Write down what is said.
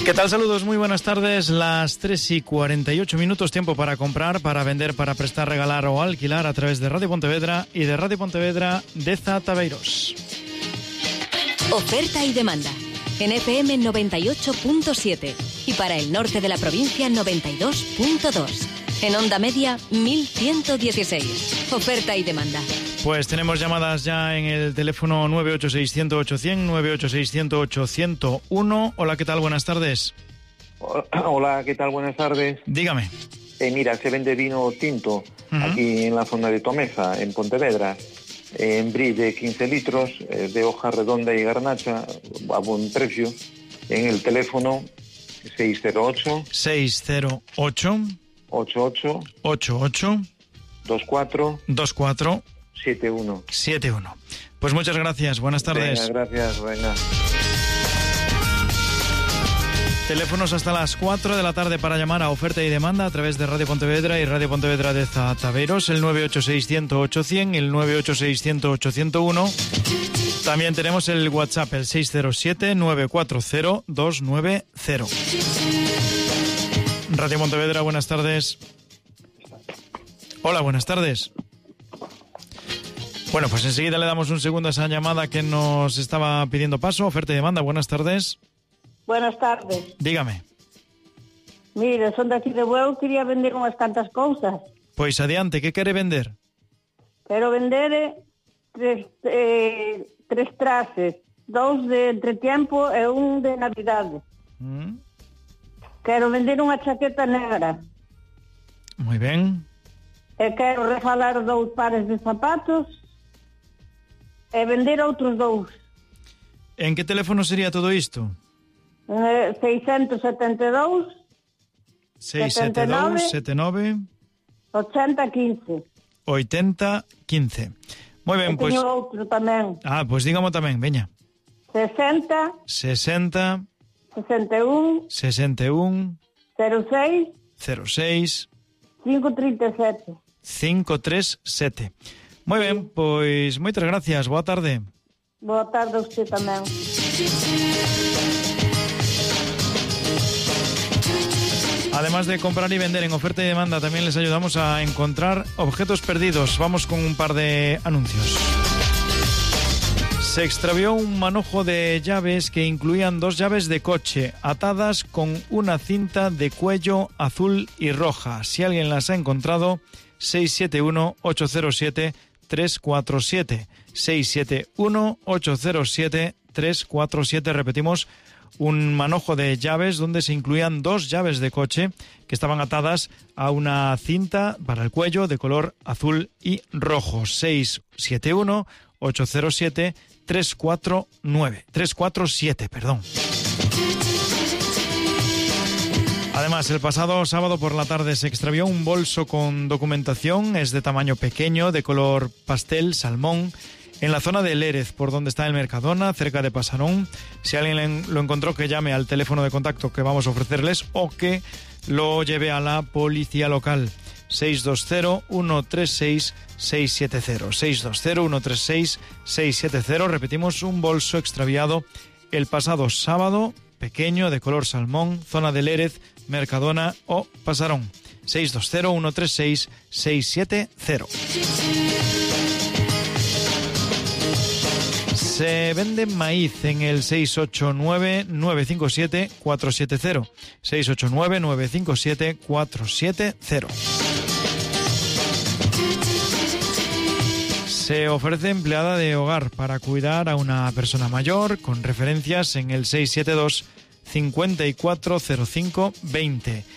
¿Qué tal? Saludos, muy buenas tardes. Las 3:48, tiempo para comprar, para vender, para prestar, regalar o alquilar a través de Radio Pontevedra y de Radio Pontevedra Deza Tabeiros. Oferta y demanda. En FM 98.7 y para el norte de la provincia 92.2. En onda media 1116. Oferta y demanda. Pues tenemos llamadas ya en el teléfono 986-100-800, 986-100-801. Hola, ¿qué tal? Buenas tardes. Hola, ¿qué tal? Buenas tardes. Dígame. Mira, se vende vino tinto aquí en la zona de Tomeza, en Pontevedra, en bris de 15 litros, de hoja redonda y garnacha, a buen precio, en el teléfono 608 88 24 71. Pues muchas gracias, buenas tardes. Venga, gracias, venga. Teléfonos hasta las 4 de la tarde para llamar a oferta y demanda a través de Radio Pontevedra y Radio Pontevedra Deza Tabeiros, el 986-100-800, el 986-100-801. También tenemos el WhatsApp, el 607-940-290. Radio Pontevedra, buenas tardes. Hola, buenas tardes. Bueno, pues enseguida le damos un segundo a esa llamada que nos estaba pidiendo paso. Oferta y demanda, buenas tardes. Buenas tardes. Dígame. Mire, son de aquí de Bueu, quería vender unhas cantas cousas. Pois adiante, que quere vender? Quero vender tres trases, 2 de entretiempo e un de Navidade. Quero vender unha chaqueta negra. Moi ben. E quero regalar 2 pares de zapatos e vender outros 2. En que teléfono sería todo isto? 672 672 79 80 15. 80 15. Moi ben, pois... Teño outro tamén. Pois dígamo tamén, veña. 60 61 61 06 06 537. 537. Moi ben, pois moitas gracias, boa tarde. Boa tarde a usted tamén. Además de comprar y vender en oferta y demanda, también les ayudamos a encontrar objetos perdidos. Vamos con un par de anuncios. Se extravió un manojo de llaves que incluían 2 llaves de coche atadas con una cinta de cuello azul y roja. Si alguien las ha encontrado, 671-807-347. 671-807-347. Repetimos, un manojo de llaves donde se incluían 2 llaves de coche que estaban atadas a una cinta para el cuello de color azul y rojo. 671-807-347, perdón. Además, el pasado sábado por la tarde se extravió un bolso con documentación, es de tamaño pequeño, de color pastel, salmón, en la zona de Lérez, por donde está el Mercadona, cerca de Pasarón. Si alguien lo encontró, que llame al teléfono de contacto que vamos a ofrecerles o que lo lleve a la policía local. 620-136-670. 620-136-670. Repetimos, un bolso extraviado el pasado sábado, pequeño, de color salmón, zona de Lérez, Mercadona o Pasarón. 620-136-670. Se vende maíz en el 689-957-470. 689-957-470. Se ofrece empleada de hogar para cuidar a una persona mayor, con referencias en el 672 5405 20.